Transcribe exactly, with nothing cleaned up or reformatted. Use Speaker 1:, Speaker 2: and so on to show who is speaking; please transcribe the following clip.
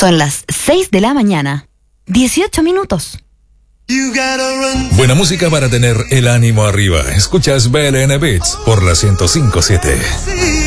Speaker 1: Son las seis de la mañana, dieciocho minutos.
Speaker 2: Buena música para tener el ánimo arriba. Escuchas B L N Beats por la ciento cinco punto siete.